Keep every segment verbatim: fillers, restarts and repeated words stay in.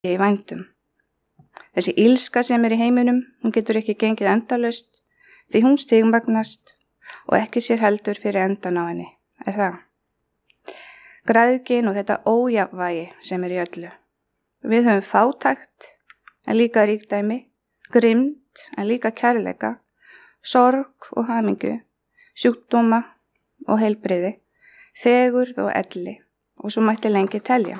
í vændum. Þessi ílska sem er í heiminum, hún getur ekki gengið endalaust því hún stigmagnast og ekki sér heldur fyrir endan á henni, er það? Græðgin og þetta ójafnvægi sem er í öllu. Við höfum fátækt en líka ríkdæmi, grimmd en líka kærleika, sorg og hamingju, sjúkdóma og heilbrigði, fegurð og elli og svo mætti lengi telja.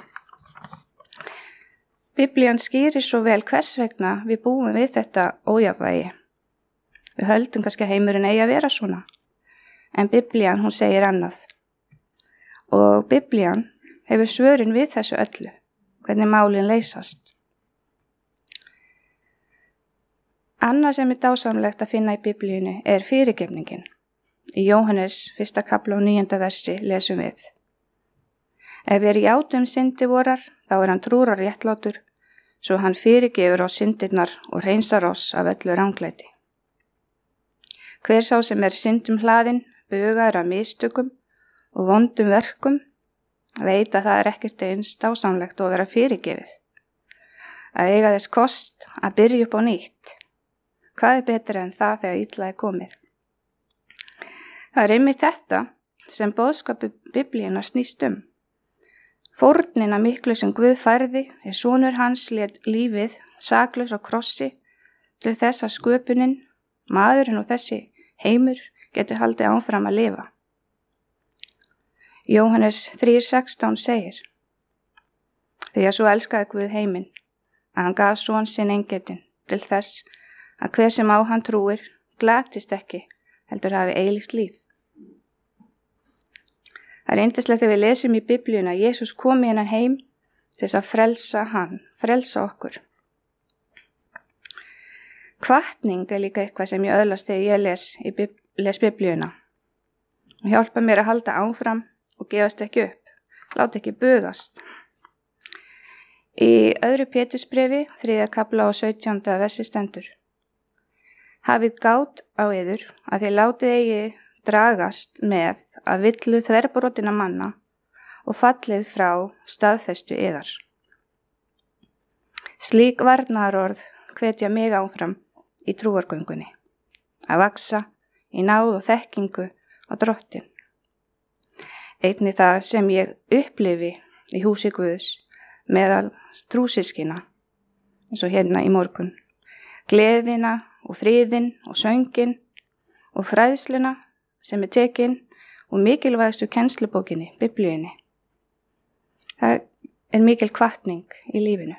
Biblían skýrir svo vel hvers vegna við búum við þetta ójafnvægi. Við höldum kannski að heimurinn eigi að vera svona, en Biblían hún segir annað. Og Biblían hefur svörin við þessu öllu, hvernig málin leysast. Annað sem er dásamlegt að finna í Biblíunni er fyrirgefningin. Í Jóhannes fyrsta kafla og níunda versi lesum við. Ef við játum syndi vorar, þá er hann trúr og réttlátur, svo hann fyrirgefur oss syndirnar og hreinsar oss af öllu ranglæti. Hver sá sem er syndum hlaðinn, bugaður af mistökum og vondum verkum, veit að það er ekkert eins dásamlegt að vera fyrirgefið. Að eiga þess kost að byrja upp á nýtt. Hvað er betra en það þegar illa er komið? Það er einmitt þetta sem boðskapu Biblíunnar snýst um. Fórnina miklu sem Guð færði er sonur hans lét lífið saklaus á krossi til þess að sköpunin, maðurinn og þessi heimur getur haldið áfram að lifa. Jóhannes þrjú sextán segir: Því að svo elskaði Guð heiminn, að hann gaf son sinn eingetinn til þess að hver sem á hann trúir glatist ekki, heldur hafi eilíft líf. Það er yndislegt þegar við lesum í Biblíuna að Jesús kom í hennan heim til þess að frelsa hann, frelsa okkur. Hvatning er líka eitthvað sem ég öðlast þegar ég les, í Bib- les Biblíuna. Og hjálpa mér að halda áfram og gefast ekki upp, láta ekki bugast. Í öðru Pétursbréfi, þriðja kafla og sautjánda versi stendur: Hafið gát á yður að þið látið eigi dragast með að villu þverbrotinna manna og fallið frá staðfestu yðar. Slík varnaðarorð hvetja mig áfram í trúargöngunni, að vaksa í náð og þekkingu á drottin. Einnig það sem ég upplifi í húsi Guðs meðal trúsískina, eins og hérna í morgun, gleðina og friðin og söngin og fræðsluna sem er tekin og mikilvægastu kennslubókinni, Biblíunni. Það er mikil hvatning í lífinu.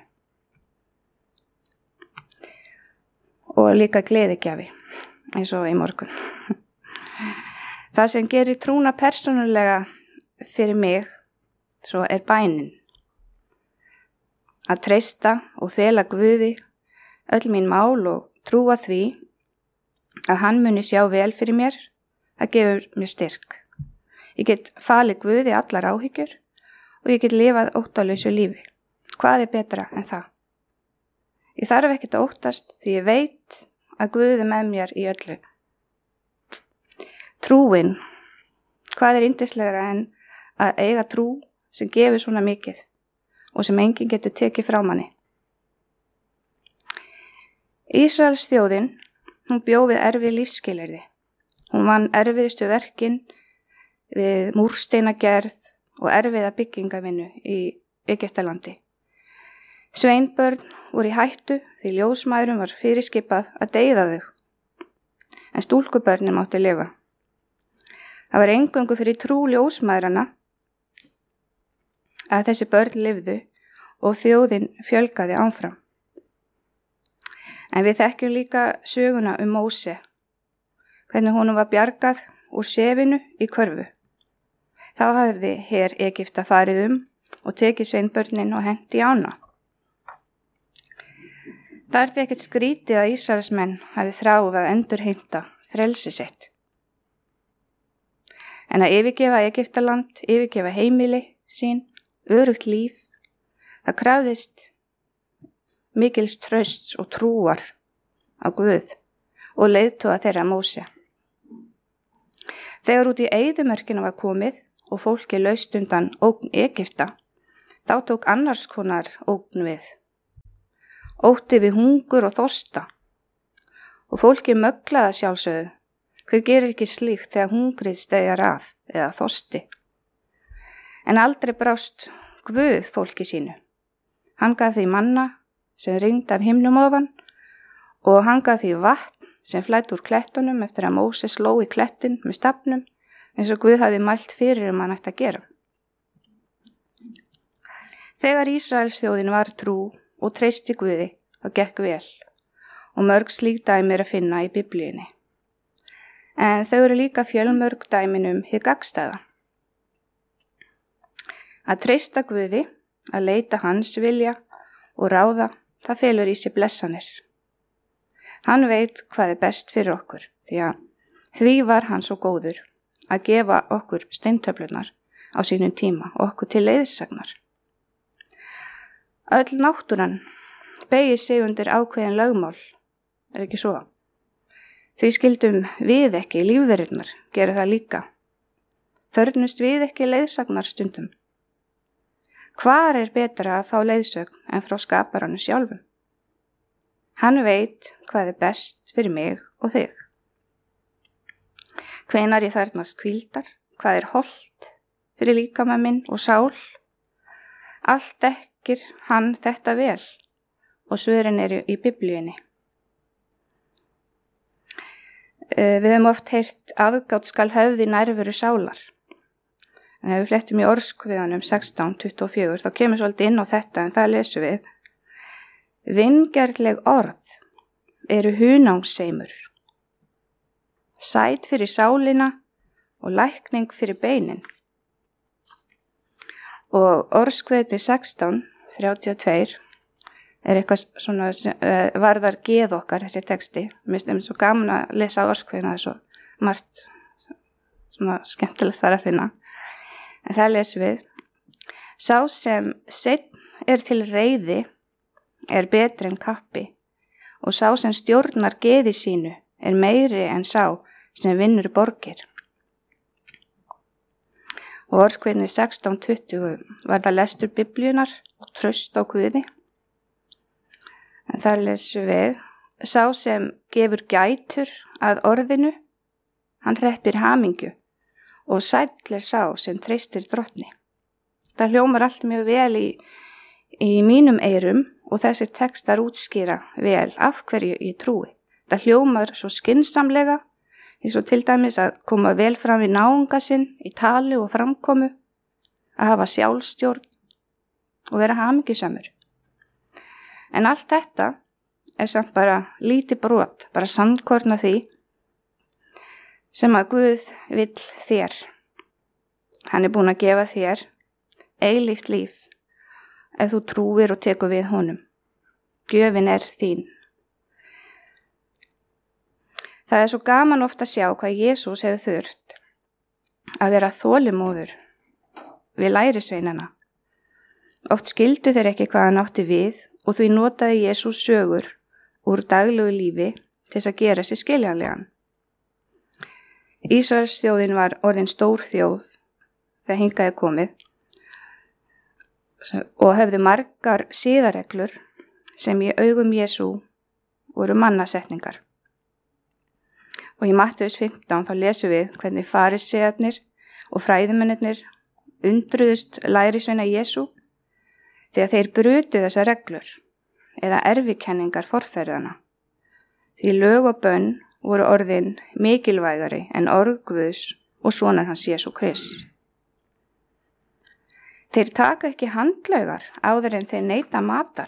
Og líka gleðigjafi, eins og í morgun. Það sem gerir trúna persónulega fyrir mig, svo er bænin. Að treysta og fela Guði öll mín mál og trúa því að hann muni sjá vel fyrir mér, það gefur mér styrk. Ég get falið Guði allar áhyggjur og ég get lifað óttalausu lífi. Hvað er betra en það? Ég þarf ekkert að óttast því ég veit að Guð er með mér í öllu. Trúin, hvað er yndislegra en að eiga trú sem gefur svona mikið og sem enginn getur tekið frá manni. Ísraels þjóðin, hún bjó við erfið lífsskilyrði. Hún vann erfiðustu verkin við múrsteinagerð og erfiða byggingavinnu í Egyptalandi. Sveinbörn voru í hættu því ljósmæðrum var fyrirskipað að deyða þau, en stúlkubörnin mátti lifa. Það var eingöngu fyrir trú ljósmæðrana að þessi börn lifðu og þjóðin fjölgaði áfram. En við þekkjum líka söguna um Móse, hvernig honum var bjargað úr sefinu í körfu. Þá hafði her Egypta farið um og tekið sveinbörnin og hent í ána. Það er því ekkert skrítið að Ísraelsmenn hafi þráð að endurheimta frelsi sitt. En að yfirgefa Egyptaland, yfirgefa heimili sín, örugt líf, það krafðist mikils trausts og trúar á Guð og leiðtoga þeirra Móse. Þegar út í eyðimörkina var komið og fólki laust undan ógn Egypta, þá tók annars konar ógn við, ótti við hungur og þorsta. Og fólki möglaða sjálfsögðu, hver gerir ekki slíkt þegar hungrið steigjar af eða þorsti. En aldrei brást Guð fólki sínu. Hann gaf því manna sem rigndi af himnum ofan og hann gaf því vatn sem flæddi úr klettunum eftir að Móses sló í klettin með stafnum eins og Guð hafði mælt fyrir um hann ætti að gera. Þegar Ísraelsþjóðin var trú og treysti Guði, þá gekk vel og mörg slík dæmi er að finna í Biblíunni. En þau eru líka fjölmörg dæmin um hið gagnstæða. Að treysta Guði, að leita hans vilja og ráða, það felur í sig blessanir. Hann veit hvað er best fyrir okkur, því að því var hann svo góður að gefa okkur steintöflunar á sínum tíma og okkur til leiðsagnar. Öll náttúran beygir sig undir ákveðin lögmál, er ekki svo? Því skildum við ekki lífverirnar gera það líka. Þörfnust við ekki leiðsagnar stundum. Hvar er betra að fá leiðsögn en frá skaparanum sjálfum? Hann veit hvað er best fyrir mig og þig. Hvenær ég þarfnast hvíldar, hvað er hollt fyrir líkama minn og sál. Allt þekkir hann þetta vel og svörin eru í Biblíunni. Við höfum oft heyrt aðgát skal höfði nærveru sálar. En ef við flettum í orðskviðanum sextán tuttugu og fjögur, þá kemur svolítið inn á þetta, en það lesum við. Vingjarnleg orð eru hunangsseimur, sæt fyrir sálina og lækning fyrir beinin. Og orðskviðni sextán þrjátíu og tvö er eitthvað svona uh, varðar geð okkar, þessi texti. Mér finnst svo gaman að lesa orðskviðina, það er svo margt svona skemmtilegt þar að finna. En það lesum við, sá sem seinn er til reiði er betri en kappi og sá sem stjórnar geði sínu er meiri en sá sem vinnur borgir. Og orðskviðni sextán tuttugu var það lestur Biblíunar og traust á Guði. En það lesum við, sá sem gefur gætur að orðinu, hann hreppir hamingju. Og sæll er sá sem treystir drottni. Það hljómar allt mjög vel í, í mínum eyrum og þessir textar útskýra vel af hverju ég trúi. Það hljómar svo skynsamlega, eins og til dæmis að koma vel fram við náunga sinn í tali og framkomu, að hafa sjálfstjórn og vera hamingjusamur. En allt þetta er samt bara lítið brot, bara sandkorn af því sem að Guð vill þér. Hann er búinn að gefa þér eilíft líf ef þú trúir og tekur við honum. Gjöfin er þín. Það er svo gaman oft að sjá hvað Jesús hefur þurft að vera þolinmóður við lærisveinana. Oft skildu þeir ekki hvað hann átti við og því notaði Jesús sögur úr daglegu lífi til þess að gera sig skiljanlegan. Ísraelsþjóðin var orðin stór þjóð þegar hingaði komið og hefði margar siðareglur sem í augum Jesú voru mannasetningar. Og í Mattheus fimmtán þá lesum við hvernig farisearnir og fræðimennirnir undruðust lærisveina Jesú þegar þeir brutu þessar reglur eða erfikenningar forfeðranna. Því lög og bönn voru orðin mikilvægari en orð Guðs og sonar hans Jesú Krist. Þeir taka ekki handlaugar áður en þeir neita matar.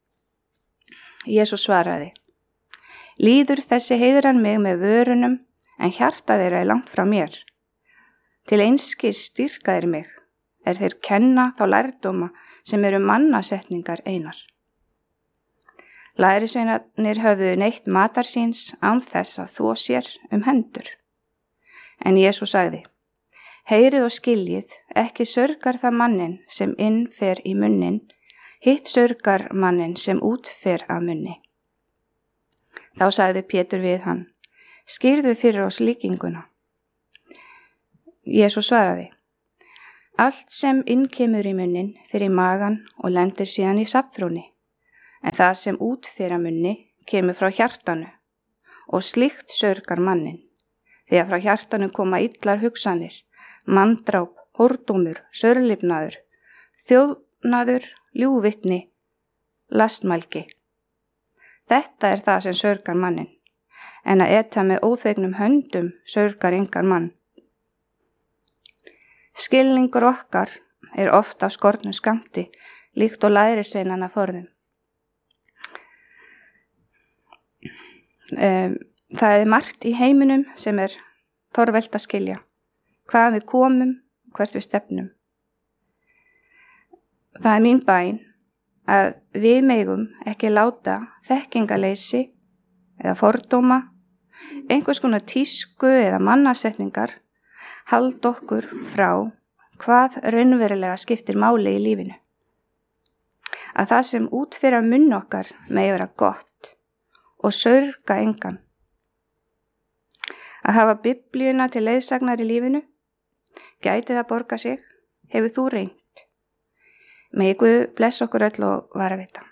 Jesús svaraði, líður þessi heiðran mig með vörunum en hjarta þeirra er langt frá mér. Til einskis styrka þeir mig, er þeir kenna þá lærdóma sem eru mannasetningar einar. Lærisveinarnir höfðu neytt matar síns án þess að þvo sér um hendur. En Jesús sagði, heyrið og skiljið, ekki sörgar það mannin sem inn fer í munnin, hitt sörgar mannin sem út fer að munni. Þá sagði Pétur við hann, skýrðu fyrir oss líkinguna. Jesús svaraði, allt sem inn kemur í munnin fer í magan og lendir síðan í safnfrúni. En það sem út fyrir munni kemur frá hjartanu og slíkt saurgar mannin. Því að frá hjartanu koma illar hugsanir, manndráp, hórdómur, saurlifnaður, þjóðnaður, ljúgvitni, lastmælgi. Þetta er það sem saurgar mannin, en að eta með óþvegnum höndum saurgar engan mann. Skilningur okkar er oft af skornum skammti, líkt og lærisveinanna forðum. Um, það er margt í heiminum sem er torvelt að skilja, hvaðan við komum, hvert við stefnum. Það er mín bæn að við megum ekki láta þekkingaleysi eða fordóma, einhvers konar tísku eða mannasetningar halda okkur frá hvað raunverulega skiptir máli í lífinu. Að það sem út fyrir munn okkar megi vera gott og saurga engan. Að hafa biblíuna til leiðsagnar í lífinu, gæti það borga sig, hefur þú reynt. Megi Guð blessa okkur öll og vara við það.